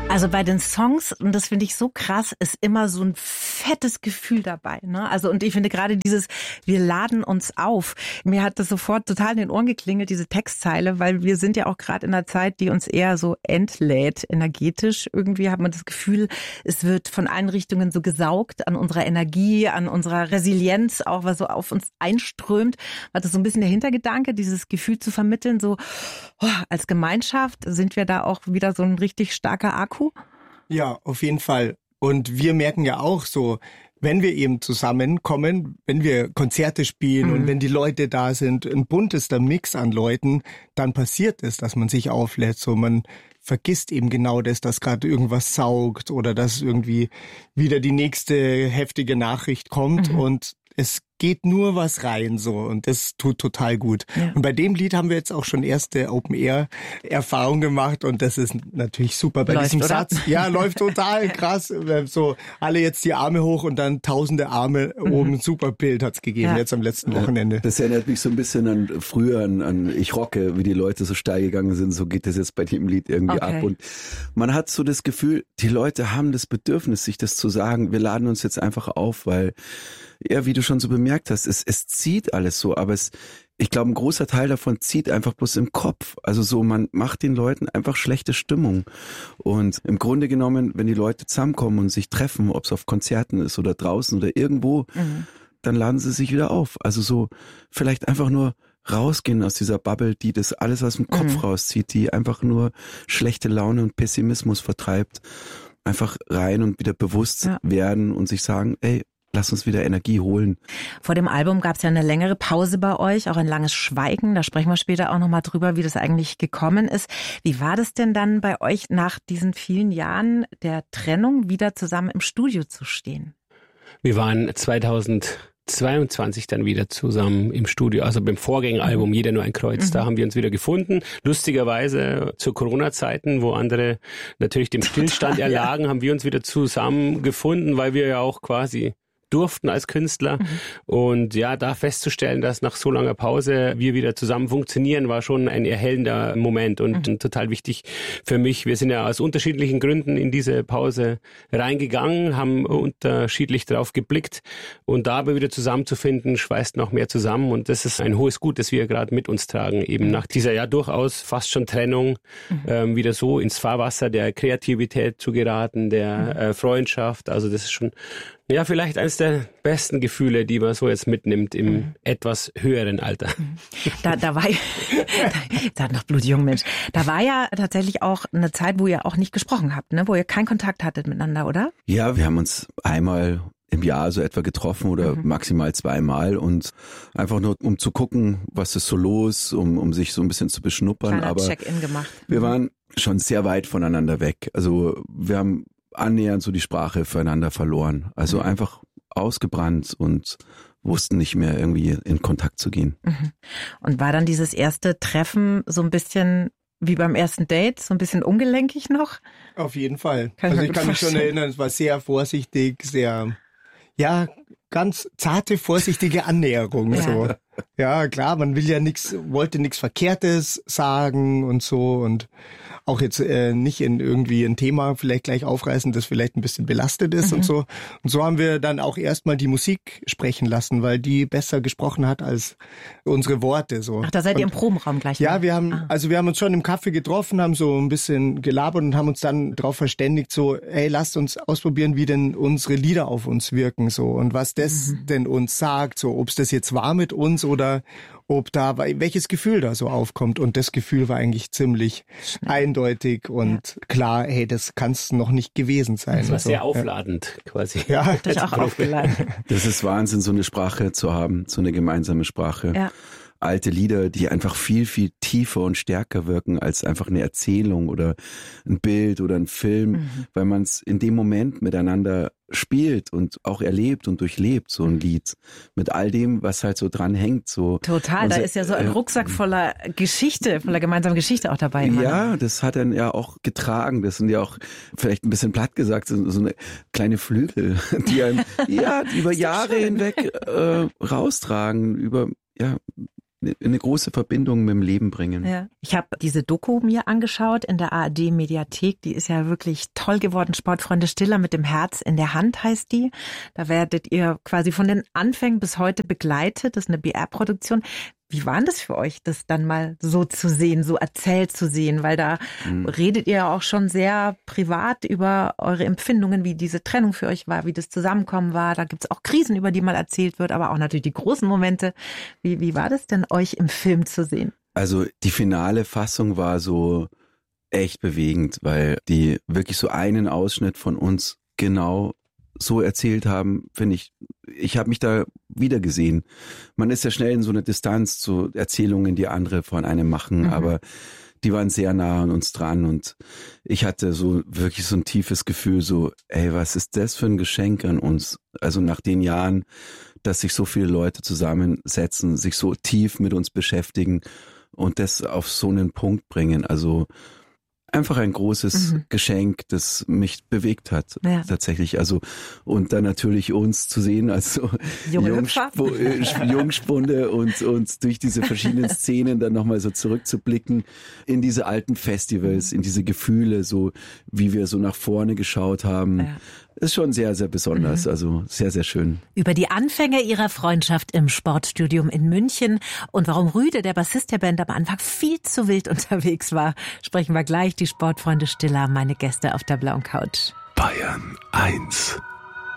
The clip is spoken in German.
Also bei den Songs, und das finde ich so krass, ist immer so ein fettes Gefühl dabei, ne? Also, und ich finde gerade dieses, wir laden uns auf. Mir hat das sofort total in den Ohren geklingelt, diese Textzeile, weil wir sind ja auch gerade in einer Zeit, die uns eher so entlädt, energetisch. Irgendwie hat man das Gefühl, es wird von allen Richtungen so gesaugt an unserer Energie, an unserer Resilienz, auch was so auf uns einströmt. War das so ein bisschen der Hintergedanke, dieses Gefühl zu vermitteln, so als Gemeinschaft sind wir da auch wieder so ein richtig starker Akku? Ja, auf jeden Fall. Und wir merken ja auch so, wenn wir eben zusammenkommen, wenn wir Konzerte spielen und wenn die Leute da sind, ein buntester Mix an Leuten, dann passiert es, dass man sich auflädt. So, man vergisst eben genau das, dass gerade irgendwas saugt oder dass irgendwie wieder die nächste heftige Nachricht kommt und es geht nur was rein so und das tut total gut. Ja. Und bei dem Lied haben wir jetzt auch schon erste Open-Air-Erfahrungen gemacht und das ist natürlich super bei diesem Satz. Ja, läuft total krass. So alle jetzt die Arme hoch und dann tausende Arme oben. Super Bild hat's gegeben jetzt am letzten Wochenende. Das erinnert mich so ein bisschen an früher, an Ich rocke, wie die Leute so steil gegangen sind. So geht das jetzt bei dem Lied irgendwie ab. Und man hat so das Gefühl, die Leute haben das Bedürfnis, sich das zu sagen. Wir laden uns jetzt einfach auf, weil ja, wie du schon so bemerkt hast, es zieht alles so, aber ich glaube, ein großer Teil davon zieht einfach bloß im Kopf. Also so, man macht den Leuten einfach schlechte Stimmung. Und im Grunde genommen, wenn die Leute zusammenkommen und sich treffen, ob es auf Konzerten ist oder draußen oder irgendwo, dann laden sie sich wieder auf. Also so, vielleicht einfach nur rausgehen aus dieser Bubble, die das alles aus dem Kopf rauszieht, die einfach nur schlechte Laune und Pessimismus vertreibt. Einfach rein und wieder bewusst werden und sich sagen, ey, lass uns wieder Energie holen. Vor dem Album gab es ja eine längere Pause bei euch, auch ein langes Schweigen. Da sprechen wir später auch nochmal drüber, wie das eigentlich gekommen ist. Wie war das denn dann bei euch nach diesen vielen Jahren der Trennung wieder zusammen im Studio zu stehen? Wir waren 2022 dann wieder zusammen im Studio, also beim Vorgängeralbum Jeder nur ein Kreuz, da haben wir uns wieder gefunden. Lustigerweise zu Corona-Zeiten, wo andere natürlich dem Stillstand erlagen, haben wir uns wieder zusammengefunden, weil wir ja auch quasi durften als Künstler. Und ja, da festzustellen, dass nach so langer Pause wir wieder zusammen funktionieren, war schon ein erhellender Moment und total wichtig für mich. Wir sind ja aus unterschiedlichen Gründen in diese Pause reingegangen, haben unterschiedlich drauf geblickt und da aber wieder zusammenzufinden, schweißt noch mehr zusammen und das ist ein hohes Gut, das wir gerade mit uns tragen, eben nach dieser ja durchaus fast schon Trennung wieder so ins Fahrwasser der Kreativität zu geraten, der Freundschaft, also das ist schon ja, vielleicht eines der besten Gefühle, die man so jetzt mitnimmt im etwas höheren Alter. Da war da noch blutjung, Mensch. Da war ja tatsächlich auch eine Zeit, wo ihr auch nicht gesprochen habt, ne? Wo ihr keinen Kontakt hattet miteinander, oder? Ja, wir haben uns einmal im Jahr so etwa getroffen oder maximal zweimal und einfach nur, um zu gucken, was ist so los, um sich so ein bisschen zu beschnuppern. Kleiner Aber Check-in gemacht. Wir waren schon sehr weit voneinander weg. Also wir haben annähernd so die Sprache füreinander verloren. Also einfach ausgebrannt und wussten nicht mehr irgendwie in Kontakt zu gehen. Und war dann dieses erste Treffen so ein bisschen wie beim ersten Date, so ein bisschen ungelenkig noch? Auf jeden Fall. Ich kann mich schon erinnern, es war sehr vorsichtig, sehr, ja, ganz zarte, vorsichtige Annäherung. So. Ja, klar, man will ja wollte nichts Verkehrtes sagen und so und auch jetzt nicht in irgendwie ein Thema vielleicht gleich aufreißen, das vielleicht ein bisschen belastet ist und so. Und so haben wir dann auch erstmal die Musik sprechen lassen, weil die besser gesprochen hat als unsere Worte. So. Ach, da seid ihr im Probenraum gleich. Ja, wir haben uns schon im Café getroffen, haben so ein bisschen gelabert und haben uns dann darauf verständigt, so, hey, lasst uns ausprobieren, wie denn unsere Lieder auf uns wirken so und was das denn uns sagt, so, ob es das jetzt war mit uns oder ob da welches Gefühl da so aufkommt. Und das Gefühl war eigentlich ziemlich eindeutig und klar, hey, das kann es noch nicht gewesen sein. Das war sehr aufladend quasi. Ja, das auch aufgeladen. Das ist Wahnsinn, so eine Sprache zu haben, so eine gemeinsame Sprache. Ja. Alte Lieder, die einfach viel, viel tiefer und stärker wirken als einfach eine Erzählung oder ein Bild oder ein Film, weil man es in dem Moment miteinander spielt und auch erlebt und durchlebt, so ein Lied. Mit all dem, was halt so dran hängt. So. Total, da ist ja so ein Rucksack voller Geschichte, voller gemeinsamer Geschichte auch dabei. Ja, das hat dann ja auch getragen. Das sind ja auch, vielleicht ein bisschen platt gesagt, so eine kleine Flügel, die einem über Jahre hinweg raustragen, über eine große Verbindung mit dem Leben bringen. Ja. Ich habe diese Doku mir angeschaut in der ARD-Mediathek. Die ist ja wirklich toll geworden. Sportfreunde Stiller mit dem Herz in der Hand heißt die. Da werdet ihr quasi von den Anfängen bis heute begleitet. Das ist eine BR-Produktion. Wie war das für euch, das dann mal so zu sehen, so erzählt zu sehen? Weil da redet ihr ja auch schon sehr privat über eure Empfindungen, wie diese Trennung für euch war, wie das Zusammenkommen war. Da gibt's auch Krisen, über die mal erzählt wird, aber auch natürlich die großen Momente. Wie war das denn, euch im Film zu sehen? Also die finale Fassung war so echt bewegend, weil die wirklich so einen Ausschnitt von uns genau so erzählt haben, finde ich habe mich da wieder gesehen. Man ist ja schnell in so eine Distanz zu Erzählungen, die andere von einem machen, aber die waren sehr nah an uns dran und ich hatte so wirklich so ein tiefes Gefühl, so, ey, was ist das für ein Geschenk an uns? Also nach den Jahren, dass sich so viele Leute zusammensetzen, sich so tief mit uns beschäftigen und das auf so einen Punkt bringen. Also einfach ein großes Geschenk, das mich bewegt hat, tatsächlich. Also, und dann natürlich uns zu sehen, also Jungspunde und durch diese verschiedenen Szenen dann nochmal so zurückzublicken in diese alten Festivals, in diese Gefühle, so wie wir so nach vorne geschaut haben. Ja. Ist schon sehr, sehr besonders, also sehr, sehr schön. Über die Anfänge ihrer Freundschaft im Sportstudium in München und warum Rüde, der Bassist der Band, am Anfang viel zu wild unterwegs war, sprechen wir gleich. Die Sportfreunde Stiller, meine Gäste auf der blauen Couch. Bayern 1